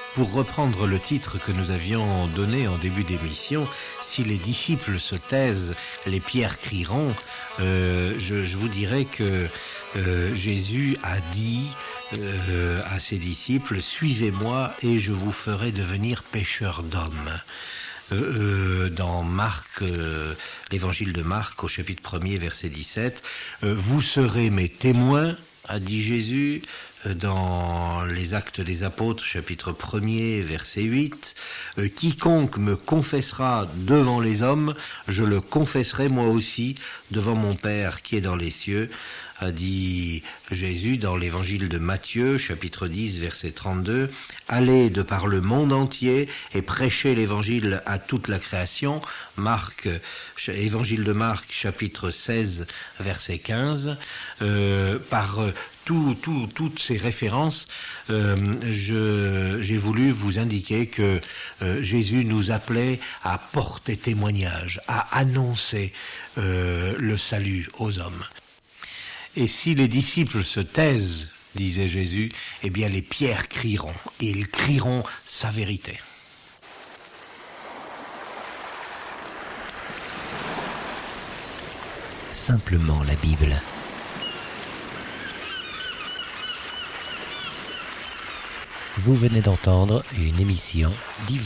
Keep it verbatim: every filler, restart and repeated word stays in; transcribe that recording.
Pour reprendre le titre que nous avions donné en début d'émission, si les disciples se taisent, les pierres crieront. Euh, je, je vous dirais que euh, Jésus a dit euh, à ses disciples, suivez-moi et je vous ferai devenir pêcheurs d'hommes. Euh, euh, dans Marc, euh, l'évangile de Marc, au chapitre premier, verset dix-sept, euh, vous serez mes témoins, a dit Jésus. Dans les Actes des Apôtres, chapitre premier, verset huit, euh, « Quiconque me confessera devant les hommes, je le confesserai moi aussi devant mon Père qui est dans les cieux », a dit Jésus dans l'évangile de Matthieu, chapitre dix, verset trente-deux, « Allez de par le monde entier et prêchez l'évangile à toute la création », Marc, évangile de Marc, chapitre seize, verset quinze, euh, par euh, Tout, tout, toutes ces références, euh, je, j'ai voulu vous indiquer que euh, Jésus nous appelait à porter témoignage, à annoncer euh, le salut aux hommes. Et si les disciples se taisent, disait Jésus, eh bien les pierres crieront, et ils crieront sa vérité. Simplement la Bible. Vous venez d'entendre une émission divine.